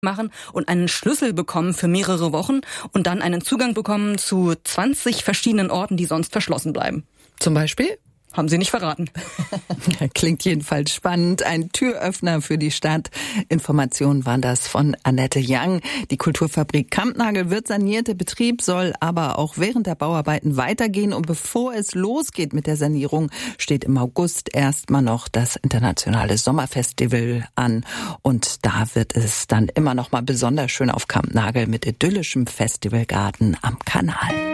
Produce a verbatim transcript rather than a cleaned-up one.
machen und einen Schlüssel bekommen für mehrere Wochen und dann einen Zugang bekommen zu zwanzig verschiedenen Orten, die sonst verschlossen bleiben. Zum Beispiel? Haben Sie nicht verraten. Klingt jedenfalls spannend. Ein Türöffner für die Stadt. Informationen waren das von Annette Young. Die Kulturfabrik Kampnagel wird saniert. Der Betrieb soll aber auch während der Bauarbeiten weitergehen. Und bevor es losgeht mit der Sanierung, steht im August erstmal noch das internationale Sommerfestival an. Und da wird es dann immer noch mal besonders schön auf Kampnagel mit idyllischem Festivalgarten am Kanal.